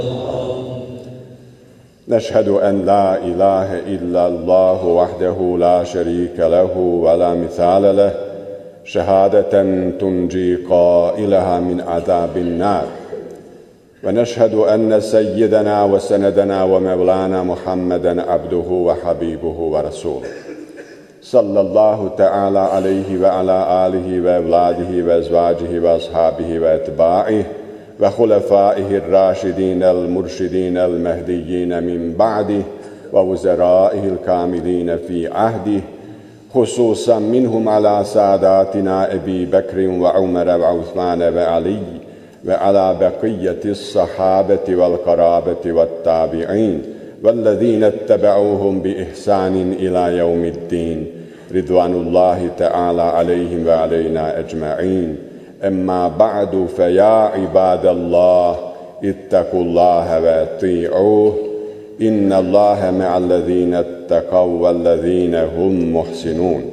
نشهد أن لا إله إلا الله وحده لا شريك له ولا مثال له شهادة تنجي قائلها من عذاب النار ونشهد أن سيدنا وسندنا ومولانا محمدا عبده وحبيبه ورسوله صلى الله تعالى عليه وعلى آله وأولاده وأزواجه وأصحابه وأتباعه وخلفائه الراشدين المرشدين المهديين من بعده ووزرائه الكاملين في عهده خصوصا منهم على ساداتنا أبي بكر وعمر وعثمان وعلي وعلى بقية الصحابة والقرابة والتابعين والذين اتبعوهم بإحسان إلى يوم الدين رضوان الله تعالى عليهم وعلينا أجمعين أما بعد فيا عباد الله اتقوا الله واطيعوه إن الله مع الذين اتقوا والذين هم محسنون.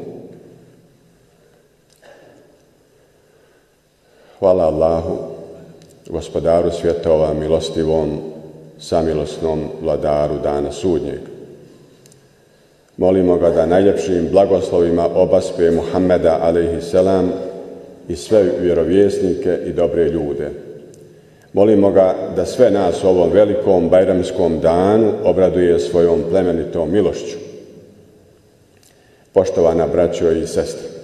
Hvala Allahu, gospodaru svjetova, milostivom, samilosnom vladaru dana sudnjeg. Molimo ga da najljepšim blagoslovima obaspe Muhammeda alejhiselam i sve vjerovjesnike i dobre ljude. Molimo ga da sve nas u ovom velikom bajramskom danu obraduje svojom plemenitom milošću. Poštovana braćo i sestre,